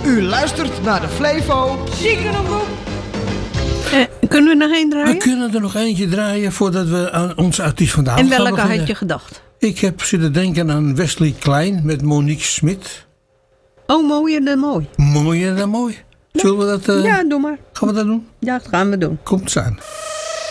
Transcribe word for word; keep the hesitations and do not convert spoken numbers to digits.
U luistert naar de Flevo Ziekenomroep. Eh, kunnen we nog één draaien? We kunnen er nog eentje draaien voordat we aan onze artiest van de avond En gaan welke beginnen. had je gedacht? Ik heb zitten denken aan Wesley Klein met Monique Smit. Oh, mooier dan mooi. Mooier dan mooi. Zullen we dat... Uh, ja, doe maar. Gaan we dat doen? Ja, dat gaan we doen. Komt aan.